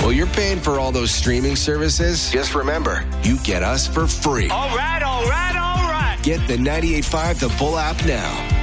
Well, you're paying for all those streaming services. Just remember, you get us for free. All right. Get the 98.5 The Bull app now.